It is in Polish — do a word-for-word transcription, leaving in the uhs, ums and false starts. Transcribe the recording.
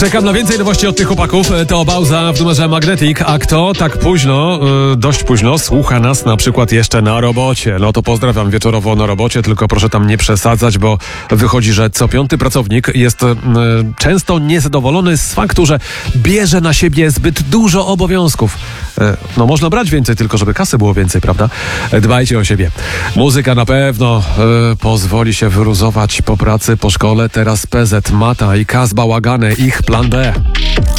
Czekam na więcej nowości od tych chłopaków. To Bauza w numerze Magnetic. A kto tak późno, yy, dość późno, słucha nas na przykład jeszcze na robocie? No to pozdrawiam wieczorowo na robocie, tylko proszę tam nie przesadzać, bo wychodzi, że co piąty pracownik jest yy, często niezadowolony z faktu, że bierze na siebie zbyt dużo obowiązków. Yy, no można brać więcej, tylko żeby kasy było więcej, prawda? Dbajcie o siebie. Muzyka na pewno yy, pozwoli się wyluzować po pracy, po szkole. Teraz P Z, Mata i Kaz Bałagane, ich plan B.